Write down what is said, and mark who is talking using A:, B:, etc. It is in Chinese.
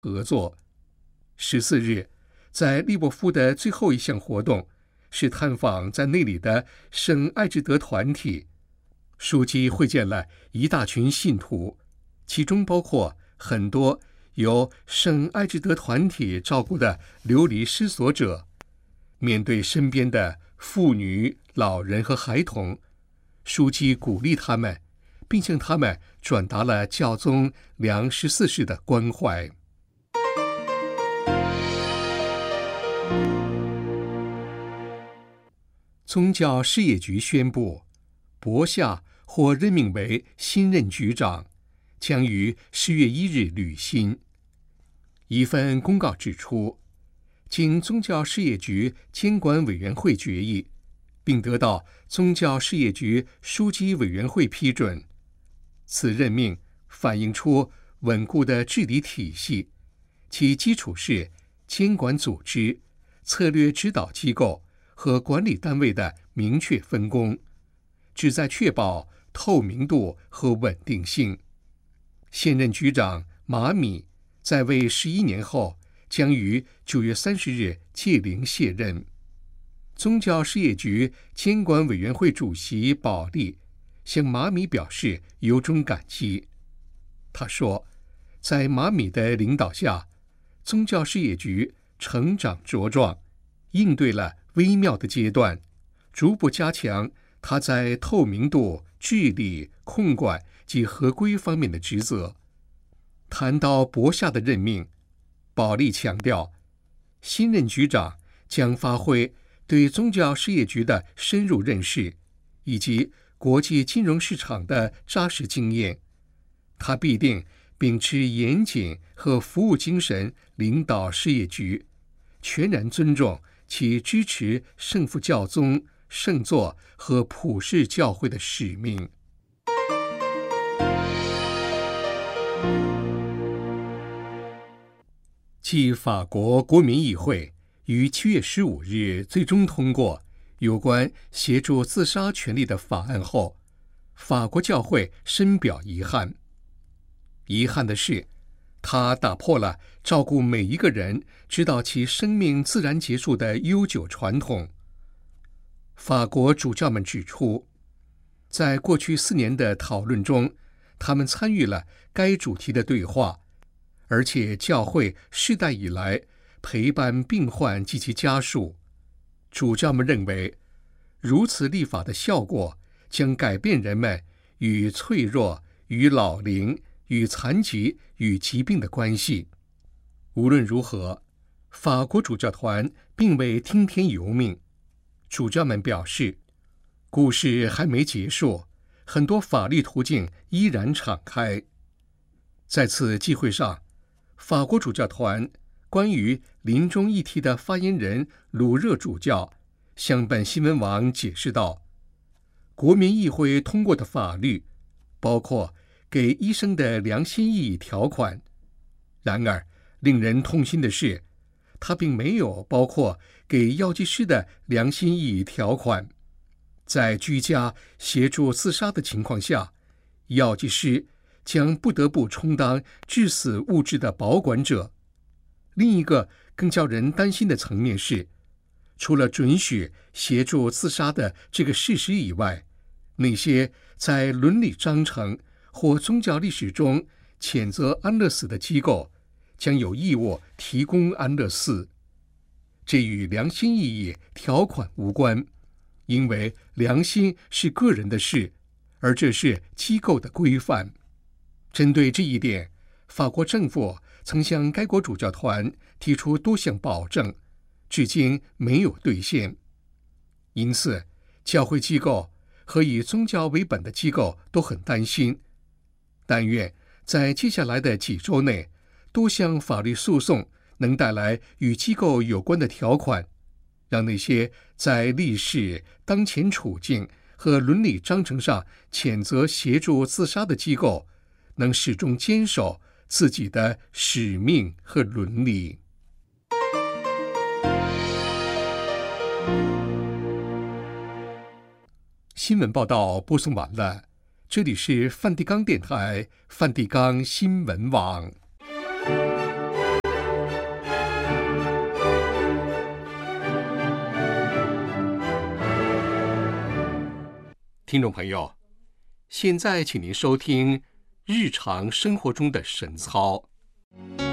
A: 合作。14日，在利沃夫的最后一项活动是探访在那里的圣艾智德团体。枢机会见了一大群信徒，其中包括很多由圣艾智德团体照顾的流离失所者。面对身边的妇女、老人和孩童，枢机鼓励他们，并向他们转达了教宗良14世的关怀。宗教事业局宣布，博夏获任命为新任局长，将于10月1日履新。一份公告指出，经宗教事业局监管委员会决议，并得到宗教事业局枢机委员会批准，此任命反映出稳固的治理体系，其基础是监管组织、策略指导机构和管理单位的明确分工，旨在确保透明度和稳定性。现任局长马米在位11年后，将于9月30日届龄卸任。宗教事业局监管委员会主席保利向马米表示由衷感激。他说，在马米的领导下，宗教事业局成长茁壮，应对了微妙的阶段，逐步加强他在透明度、治理、控管及合规方面的职责。谈到博夏的任命，保利强调，新任局长将发挥对宗教事业局的深入认识，以及国际金融市场的扎实经验。他必定秉持严谨和服务精神领导事业局，全然尊重其支持圣父教宗、圣座和普世教会的使命。继法国国民议会于7月15日最终通过有关协助自杀权利的法案后，法国教会深表遗憾。遗憾的是，它打破了照顾每一个人直到其生命自然结束的悠久传统。法国主教们指出，在过去4年的讨论中，他们参与了该主题的对话，而且教会世代以来陪伴病患及其家属。主教们认为，如此立法的效果将改变人们与脆弱、与老龄、与残疾、与疾病的关系。无论如何，法国主教团并未听天由命。主教们表示，故事还没结束，很多法律途径依然敞开。在此机会上，法国主教团关于临终议题的发言人鲁热主教向本新闻网解释道，国民议会通过的法律包括给医生的良心意义条款，然而令人痛心的是，它并没有包括给药剂师的良心意义条款。在居家协助自杀的情况下，药剂师将不得不充当致死物质的保管者。另一个更叫人担心的层面是，除了准许协助自杀的这个事实以外，那些在伦理章程或宗教历史中谴责安乐死的机构将有义务提供安乐死。这与良心意义条款无关，因为良心是个人的事，而这是机构的规范。针对这一点，法国政府曾向该国主教团提出多项保证，至今没有兑现。因此，教会机构和以宗教为本的机构都很担心，但愿在接下来的几周内，多项法律诉讼能带来与机构有关的条款，让那些在历史、当前处境和伦理章程上谴责协助自杀的机构能始终坚守自己的使命和伦理。新闻报道播送完了，这里是梵蒂冈电台梵蒂冈新闻网。 听众朋友，现在请您收听日常生活中的神操。